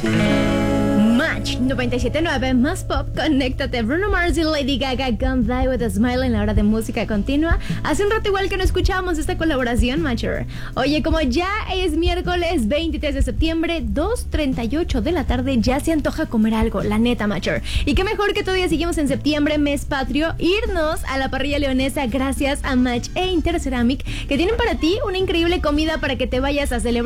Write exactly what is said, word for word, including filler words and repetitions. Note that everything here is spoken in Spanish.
Match noventa y siete punto nueve más pop, conéctate. Bruno Mars y Lady Gaga, Gonna Die with a Smile en la hora de música continua. Hace un rato igual que no escuchábamos esta colaboración, Matcher. Oye, como ya es miércoles veintitrés de septiembre, dos treinta y ocho de la tarde, ya se antoja comer algo, la neta, Matcher. Y qué mejor que todavía seguimos en septiembre, mes patrio, irnos a la parrilla leonesa gracias a Match e Interceramic, que tienen para ti una increíble comida para que te vayas a celebrar